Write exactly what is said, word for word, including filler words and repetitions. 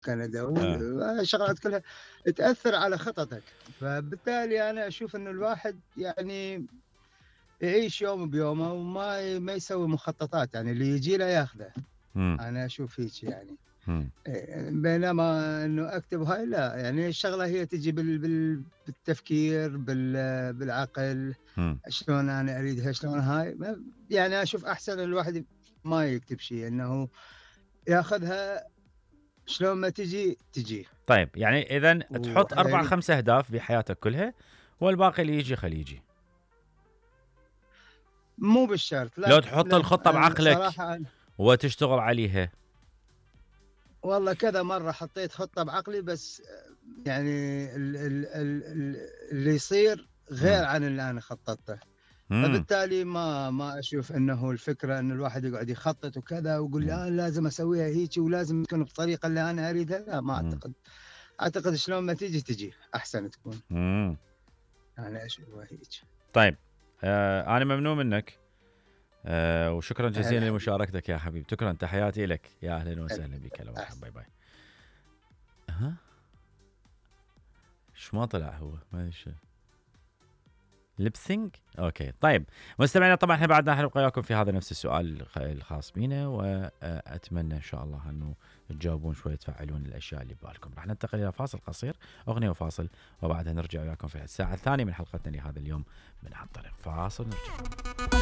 كندا آه. والشغلات كلها تأثّر على خططك، فبالتالي أنا أشوف إنه الواحد يعني يعيش يوم بيومه وما ي ما يسوي مخططات، يعني اللي ييجي له ياخذه، إمم، أنا أشوف هيك يعني. إمم، آآ بينما إنه أكتب هاي لأ، يعني الشغلة هي تيجي بال بال بالتفكير، بال بالعقل، إمم. شلون أنا أريدها، شلون هاي ما يعني أشوف أحسن الواحد ما يكتب شي، إنه ياخذها شلون ما تيجي، تيجي. طيب يعني إذًا تحط وأنا أربعة، أريد خمسة أهداف بحياتك كلها، والباقي اللي ييجي خليه ييجي. مو بالشرط، لو لأ، تحط لأ، الخطة أنا بعقلك صراحة أنا وتشتغل عليها. والله كذا مرّة حطيت خطة بعقلي بس يعني ال ال ال ال اللي يصير غير إمم، عن اللي أنا خطّطته. إمم، فبالتالي ما ما أشوف إنه الفكرة إن الواحد يقعد يخطط وكذا ويقول لي إمم، أنا لازم أسويها هيجي ولازم تكون بالطريقة اللي أنا أريدها، لا ما إمم، أعتقد. أعتقد شلون ما تيجي، تيجي أحسن تكون. إمم. أنا أشوفها هيك. طيب، آآ أنا ممنون منك، آآ وشكرًا هلا جزيلًا حبيبي، لمشاركتك يا حبيبي. شكرًا، تحياتي لك. يا أهلًا هلا وسهلًا بك. هلا أحسن. مرحبا، باي، باي. أها، إيش ما طلع هو؟ ما أدري شو lip sync؟ أوكي. طيب مستمعينا، طبعًا إحنا بعد راح نبقى وياكم في هذا نفس السؤال الخ الخاص بينا، وأتمنى إن شاء الله إنه تجاوبون شوي، تفعلون الأشياء اللي ببالكم. راح ننتقل إلى فاصل قصير، أغنية وفاصل، وبعدها نرجع وياكم في الساعة الثانية من حلقتنا لهذا اليوم من عن طريق فاصل ونرجع.